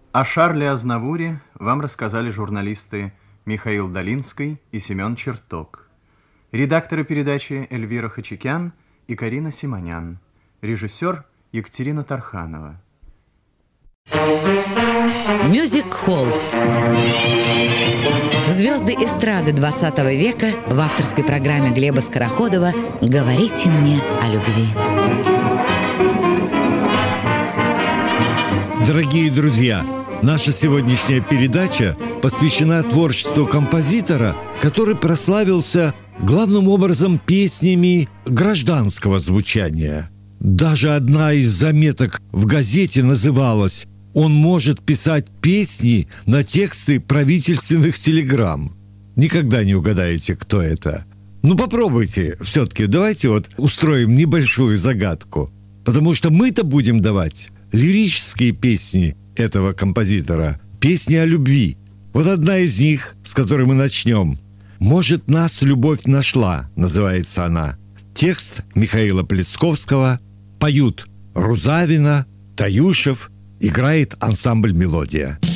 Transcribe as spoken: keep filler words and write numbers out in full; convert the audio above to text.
О Шарле Азнавуре вам рассказали журналисты Михаил Долинский и Семен Черток. Редакторы передачи Эльвира Хачикян и Карина Симонян. Режиссер Екатерина Тарханова. Мюзик-холл. Звезды эстрады двадцатого века в авторской программе Глеба Скороходова «Говорите мне о любви». Дорогие друзья, наша сегодняшняя передача посвящена творчеству композитора, который прославился главным образом песнями гражданского звучания. Даже одна из заметок в газете называлась «Он может писать песни на тексты правительственных телеграмм». Никогда не угадаете, кто это. Ну, попробуйте все-таки. Давайте вот устроим небольшую загадку. Потому что мы-то будем давать лирические песни этого композитора, песни о любви. Вот одна из них, с которой мы начнем. «Может, нас любовь нашла», называется она. Текст Михаила Плецковского. Поют Рузавина, Таюшев. Играет ансамбль «Мелодия».